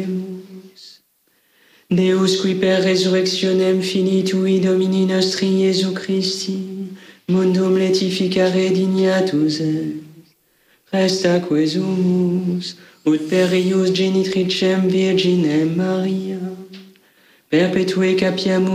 Deus qui per resurrectionem finitui Domini nostri Iesu Christi, mundum letificare dignatus est, prestaque sumus, ut per eius genitricem Virginem Maria, perpetue capiamus